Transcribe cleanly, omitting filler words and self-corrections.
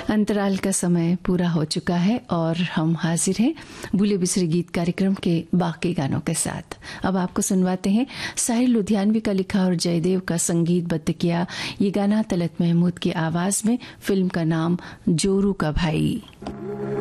अंतराल का समय पूरा हो चुका है और हम हाजिर हैं भूले बिसरे गीत कार्यक्रम के बाकी गानों के साथ। अब आपको सुनवाते हैं साहिल लुधियानवी का लिखा और जयदेव का संगीतबद्ध किया ये गाना तलत महमूद की आवाज में। फिल्म का नाम जोरू का भाई।